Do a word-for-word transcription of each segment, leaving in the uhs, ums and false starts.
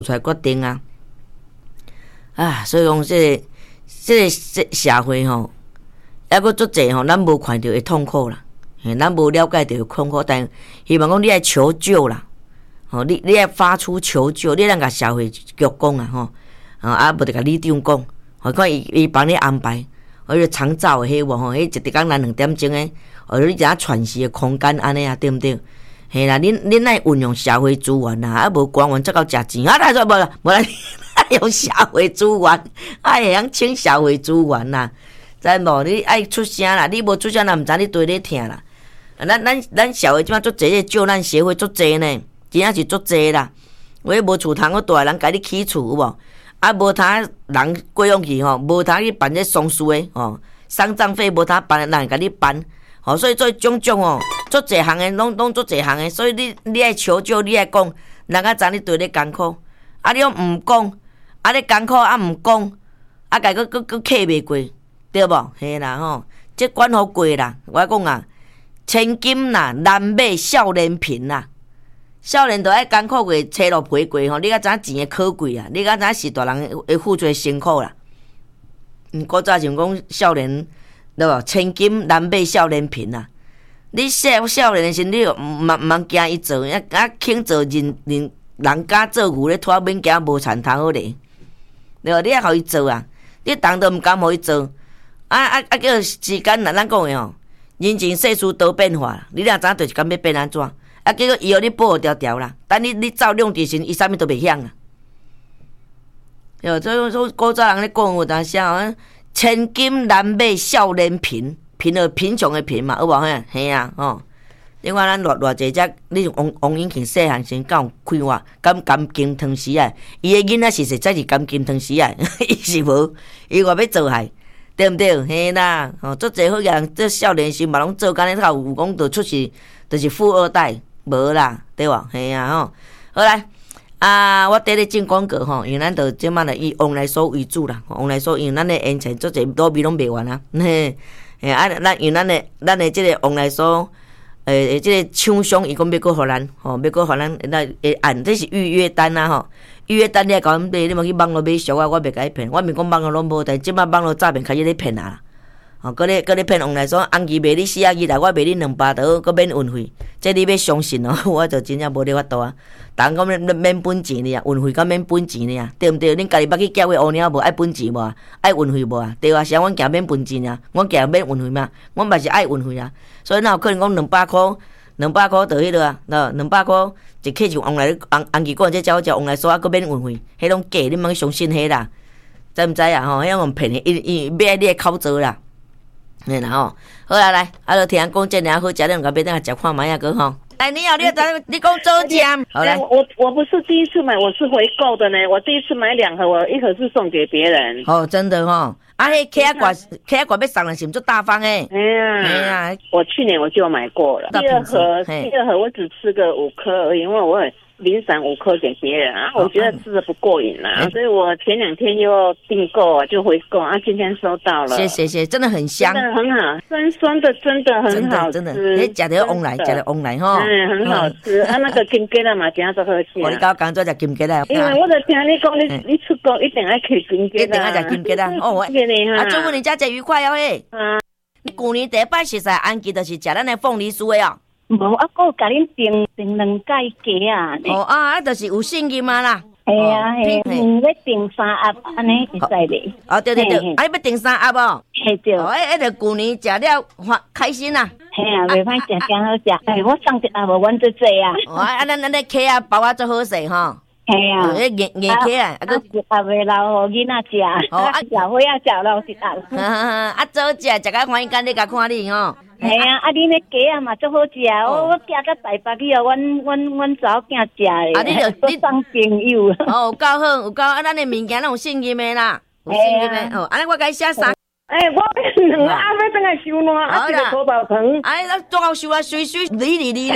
出来决定啊。啊，所以讲这个这个社会吼，还佫足济吼，咱无看到会痛苦啦，嘿，咱无了解到会痛苦，但希望讲你爱求救啦，吼，你你爱发出求救，你咱甲社会局讲啊，吼，啊，无得甲里长讲，吼，看伊伊帮你安排，或者长照的迄无吼，迄一日工咱两点钟诶，或者你一下喘息的空间安尼啊，对毋对？嘿啦，恁恁爱运用社会资源啦，啊无官员则到食钱，啊，来说无啦，无啦。用社会资源，爱会晓请社会资源啦，知无？你爱出声啦，你无出声，人毋知你对咧听啦。咱咱咱社会即摆足济咧，救难协会足济呢，真正是足济啦。我无厝通个大人甲你起厝有无？啊，无通人过用去吼，无通去办这丧事诶吼，丧葬费无通办，人会甲你办。吼，所以做种种哦，足济项诶，拢拢足济项诶，所以你你爱求救，你爱讲，人家知你对咧艰苦，啊，你又毋讲。啊！你艰苦啊，毋讲，啊，家佫佫佫客袂过，对无？嘿啦吼，这管好过啦。我讲啊，千金啦，难买少年贫啦。少年都爱艰苦过，车路陪过吼。你甲知影钱诶可贵啊？你甲知影是大人会付出辛苦啦。嗯，古早就讲少年，对无？千金难买少年贫啦。你少少年诶时，你毋毋毋惊伊做，啊啊，肯做人人人家做牛咧拖免惊无田通好咧。对无？你爱互伊做啊！你当都毋敢互伊做，啊啊啊！叫时间啦，咱讲诶吼，人情世事多变化，你若知影就是敢要变安怎？啊，结果伊互你保护条条啦，等你你走量之时，伊啥物都袂晓啊！对，所以说古早人咧讲有当时啊，千金难买少年贫，贫了贫穷诶贫嘛，有无嘿？嘿啊，吼！你看咱偌偌济只，你王王永庆细汉时敢有开话，敢甘金汤匙啊？伊诶囡仔是实在是甘金汤匙啊，伊是无，伊话要做害，对毋对？嘿啦，吼，足济好人，这少年时嘛拢做干咧，头有讲着出是，就是富二代，无啦，对无？嘿啊吼，好来，啊，我伫咧进广告吼，因为咱着即摆来以往来所为主啦，往来所因为咱诶烟钱足济倒味拢卖完啊，嘿，嘿啊，咱因咱诶咱诶即个往来所。诶、欸，即、這个厂商伊讲要过互咱，吼，要过互咱，那会按这是预约单啊，吼，预约单你来甲阮买，你莫去网络买俗啊，我袂甲你骗，我毋讲网络拢无，但即摆网络诈骗开始咧骗啊啦，吼，搁咧搁咧骗往来说，红旗卖你四啊二来，我卖你两百刀，搁免运费，这你要相信哦，我就真正无咧法度啊，人讲免免本钱哩啊，运费甲免本钱哩啊，对毋对？恁家己捌去缴个乌鸟无爱本钱无啊？爱运费无啊？对啊，是啊，阮行免本钱啊，阮行免运费嘛，阮嘛是爱运费啊。所以哪有可能讲两百箍，两百箍就迄落啊，喏，两百箍一克就往来红红旗馆这招叫往来说啊，搁免运费，迄拢假，你莫去相信迄啦，知毋知啊？吼，迄种骗的，伊伊买你的口罩啦，嘿啦吼，好啦来，啊，就听人讲这尔好食，你两个买等下食看卖啊个吼。哎，你好，你好，你讲周家，好来， 我我不是第一次买，我是回购的呢。我第一次买两盒，我一盒是送给别人。 哦，真的哦。啊，迄K啊罐，K啊罐要送人是毋做大方诶。 哎呀，哎呀，我去年我就买过了。第二盒，第二盒我只吃个五颗而已，因为我很零散五颗给别人啊，我觉得吃的不过瘾啦，所以我前两天又订购啊，就回购啊，今天收到了。 谢谢谢，真的很香， 真的很好，酸酸的，真的很好吃， 真的真的，食着往来，食着往来吼， 嗯，很好吃。啊，那个金桔啦嘛，今仔都好吃。 我你刚刚做食金桔啦， 因为我就听你讲，你你出国一定爱吃金桔啦， 一定爱食金桔啦。哦，我啊，祝福你佳节愉快哦嘿。啊，你去年第一摆食晒安吉，就是食咱的凤梨酥的哦。 无啊，我甲恁订订两届鸡啊！ 哦啊，啊，就是有信任嘛啦。 系啊系，嗯，要订三盒安尼会使咧。 哦对对对，啊，你要订三盒哦。 系对。 哦，迄迄个去年食了欢开心啦。 系啊，袂歹食，真好食。哎，我送一盒无，阮做做啊。 哦，啊，咱咱咧客啊包啊做好势吼。 系啊。 迄硬硬客啊，啊个一盒袂留互囡仔食。哦，啊，小伙仔食了一盒。 啊，早食食甲欢喜，干你甲看你吼。 系啊，啊！你那鸡啊嘛，足好食哦！我寄到台北去啊，阮阮阮查某囝食诶。啊，你着你当朋友。 哦，有够好，有够啊！咱诶物件拢有信任诶啦，有信任诶。哦，安尼我甲伊写啥？ 诶，我两个阿要等下收烂，啊一个土包糖。 哎，咱最后收啊，水水理理理呢。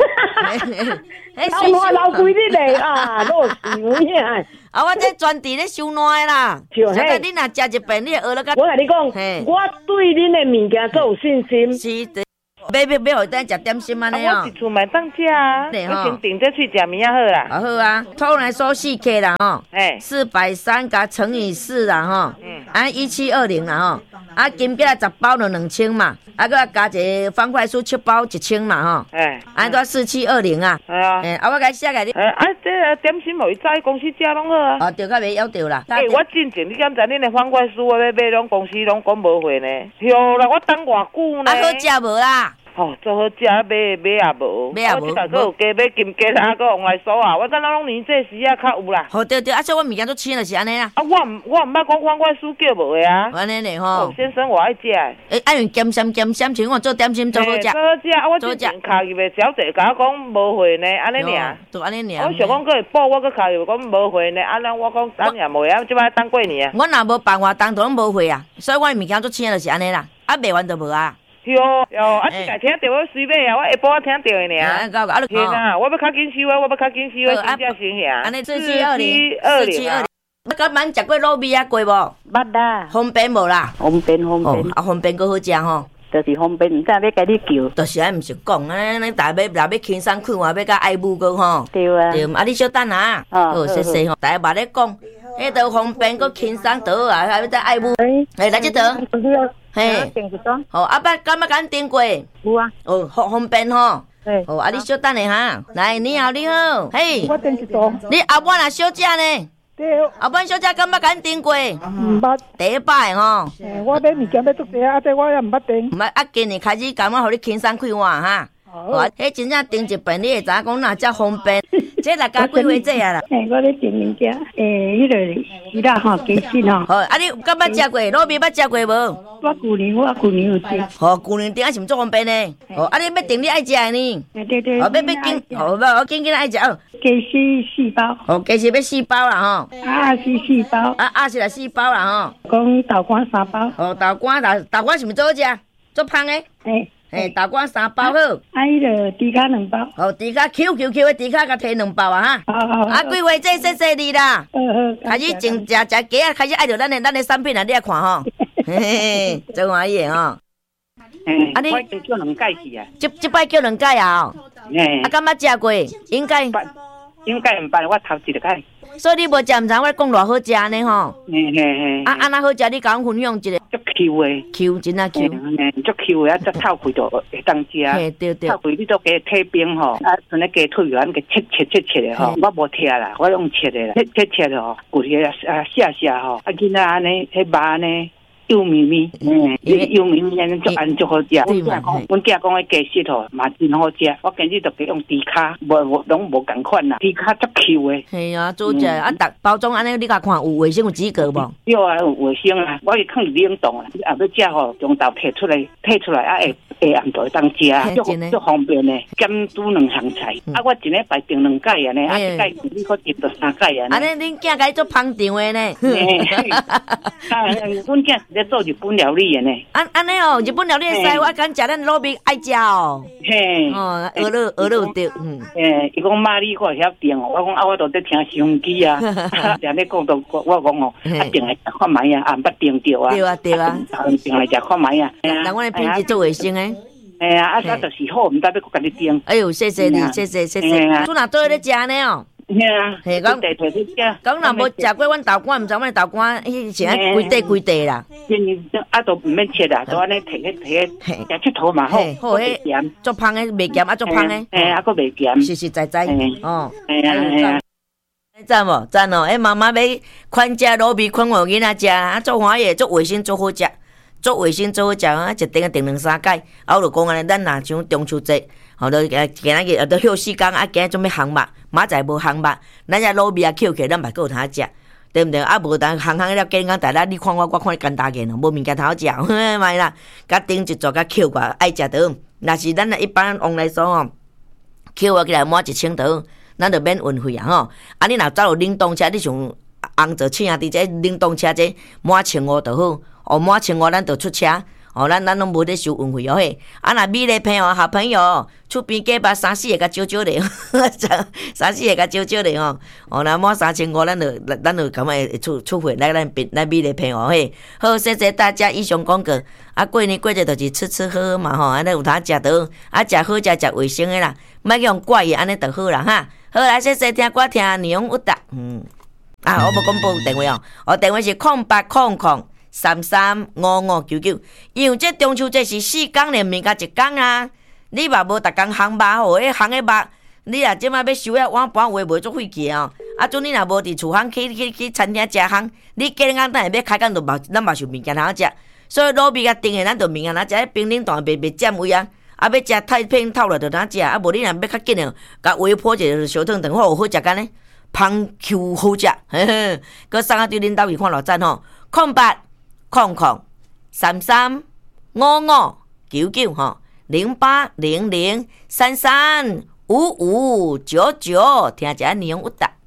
收烂老贵你嘞啊，落死有影。 啊，我这专地咧收烂的啦。现在你若食一遍，你会学了个。 我甲你讲，我对恁的物件都有信心。 是的。 买买买，互伊等食点心安尼哦。 我一厝嘛当食啊，我先订这喙食物仔好啦。 好啊，通来说四 K 啦吼， 哎， 四百三甲乘以四啦吼，嗯，啊一七二零啦吼，啊金币十包就两千嘛，啊搁加一个方块酥七包一千嘛吼，哎，啊都四七二零啊， 哎啊， 哎，啊我甲写个你， 哎啊这点心互伊早去公司食拢好啊。 哦，对，甲袂要着啦。 哎，我进前你敢知恁的方块酥我要买，拢公司拢讲无货呢，哟啦，我等偌久呢？ 啊好食无啦？ 哦，做好食，买买也无， 买也无， 我即下佫有加买金鸡汤，佫往来酥啊，我等咱拢年这时啊较有啦。 好对对，啊所以我物件都青就是安尼啦。 啊，我唔我唔捌讲方块酥叫无的啊。 安尼嘞吼。 哦，先生我爱食。 诶，爱用咸咸咸咸，像我做点心做好食。 做好食，啊，我之前卡入的小姐甲我讲无货呢，安尼尔。 就安尼尔。 我想讲佫会补，我佫卡入讲无货呢，啊，咱我讲等也无啊，即摆等过年啊。 我若无办活动，都拢无货啊，所以我物件做青就是安尼啦，啊卖完就无啊。 哟哟，啊！即个听到我随买啊，我下晡仔听到的尔。啊， 搞搞， 天啊！我要较紧收啊，我要较紧收啊，真正成兄。 安尼四七二零，四七二零。你今晚食过卤味啊？过无？ 捌啦。 方便无啦？ 方便方便。 哦，啊方便佫好食吼。 就是方便，毋知要甲你叫。 就是安毋是讲安尼，咱大要若要轻松看话，要甲爱母个吼。 对啊。 对，啊你小等啊。哦，谢谢吼，大家捌咧讲，迄都方便佫轻松倒啊，还要再爱母。哎，来这倒。嘿，好，阿爸敢捌敢订过？ 有啊。 哦，方方便吼。哦，啊，你小等下哈。来，你好，你好。嘿。 我订一桌。 你后晚啊小姐呢？ 对。 后晚小姐敢捌敢订过？ 毋捌。 第一摆吼。 我买物件要足济啊，这我也毋捌订。 毋捌，啊，今年开始感觉互你轻松快活哈。哦，迄真正订一遍，你会知影讲哪遮方便。这来加几回这啊啦？ 诶，我咧订物件，诶，迄个伊拉吼鸡翅吼。 好，啊你敢捌食过？卤味捌食过无？ 我旧年我旧年有订。 好，旧年订啊是毋足方便呢。哦，啊你要订你爱食的呢？ 对对。 哦，要要紧，好，我紧紧爱食哦。 鸡翅四包。 哦，鸡翅要四包啦吼。 啊是四包。 啊啊是来四包啦吼。讲豆干三包。 哦，豆干豆豆干是毋是最好食？足芳的。诶。诶，豆干三包好， 啊，迄个猪脚两包， 哦，猪脚 Q Q Q 的猪脚，甲摕两包啊哈。 好好。啊， 几位这谢谢你啦。 好好。 开始种食食鸡啊，开始爱着咱的咱的产品啊，你来看吼。嘿嘿，真欢喜吼。 嗯，啊你我叫两届去啊。 这这摆叫两届啊？ 嘿。 啊，敢捌食过？应该。 应该毋捌，我头一个届。 所以你无食，毋知我讲偌好食呢吼。 嘿嘿嘿。啊， 安那好食，你甲阮分享一下。 足 Q 的。 Q 真啊 Q。 嘿，足 Q 的，啊，则透开就会当食。 嘿，对对。 透开你都加退冰吼，啊，像那鸡腿丸，给切切切切的吼，我无切啦，我用切的啦，切切切的吼，骨些啊下下吼，啊，囡仔安尼，迄肉呢。油咪咪，嗯，油咪咪安尼足安足好食。阮囝讲，阮囝讲迄鸡翅吼嘛真好食，我今日就给用猪脚，无无拢无共款啦，猪脚足 Q 的。 系啊，做食啊，逐包装安尼，你甲看有卫生有资格无？ 有啊，有卫生啊，我会放冷冻啊，啊要食吼，从头摕出来，摕出来啊下下暗就会当食，足足方便的，兼煮两项菜。啊，我一礼拜订两届啊呢，啊一届你可订到三届啊。安尼恁囝家做捧场的呢？ 啊，阮囝。在做日本料理的呢， 安安尼哦，日本料理会使，我敢食咱卤味爱食哦。嘿，哦，鹅肉鹅肉对，嗯。诶， 伊讲妈你我会晓订哦，我讲啊，我都在听收音机啊，常咧讲到我讲哦，啊订来食看卖啊，啊捌订着啊。 对啊对啊， 订来食看卖啊。 但阮的品质做卫生诶。 哎呀，啊啊就是好，毋知要搁甲你订。 哎呦，谢谢你，谢谢谢谢。做哪做咧食呢哦？ 嘿啊，嘿，讲地地去食。 讲若无食过阮豆干，毋知阮豆干迄是安规地规地啦。 啊，都毋免切啦，都安尼摕去摕去食佚佗嘛好。 好，迄咸足芳诶，袂咸啊足芳诶。 嘿，啊，佫袂咸。 实实在在。哦。 嘿啊嘿啊。 赞无赞哦！诶，妈妈要款食卤味，款互囡仔食，啊，做欢喜，做卫生，做好食，做卫生做好食啊！一订啊订两三届，啊，我就讲安尼，咱若像中秋节。吼，都今今仔日都休四天，啊，今日准备烘肉，明仔无烘肉，咱遮卤味啊抾起来，咱嘛够通食，对毋对？啊，无当烘烘了，紧讲大家你看我，我看你干大件咯，无物件通食，咪啦，甲顶一座甲抾过，爱食倒。若是咱一般往来说吼，抾我起来满一千倒，咱就免运费啊吼。啊，你若走有冷冻车，你像红做请伫这冷冻车这满千五就好，哦，满千五咱就出车。 哦，咱咱拢无咧收运费哦嘿。啊，若美丽朋友、好朋友，厝边隔壁三四个甲少少咧，三四个甲少少咧吼。哦，若满三千五，咱就咱就感觉会出出费来咱边咱美丽朋友嘿。好，谢谢大家以上广告。啊，过年过节就是吃吃喝喝嘛吼，安尼有通食到，啊食好食食卫生诶啦，莫用怪伊安尼就好啦哈。好啦，谢谢听歌听年有达，嗯。啊，我无讲报电话哦，我电话是空八空空三三五五九九。因为这中秋节是四天连面甲一天啊，你嘛无逐工烘肉吼，迄烘个肉，你若即摆要收遐碗盘话袂足费气哦。啊，阵你若无伫厝烘去去去餐厅食烘，你过年等下要开工就嘛，咱嘛是物件通食。所以卤味甲订诶，咱就物件通食，迄冰冷冻袂袂占位啊。啊，要食太片透了就通食，啊无你若要较紧诶，甲微波一下小汤长好好食干呢。芳 Q 好食，嘿嘿，佮送啊对恁兜去看偌赞吼，空八空空三三五五九九吼，零八零零三三五五九九，听一下年有达。